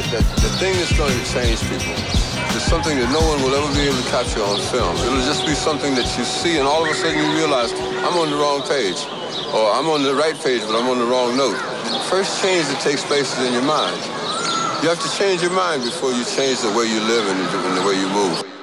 that the thing that's going to change people is something that no one will ever be able to capture on film. It'll just be something that you see and all of a sudden you realize, I'm on the wrong page. Or I'm on the right page, but I'm on the wrong note. The first change that takes place is in your mind. You have to change your mind before you change the way you live and the way you move.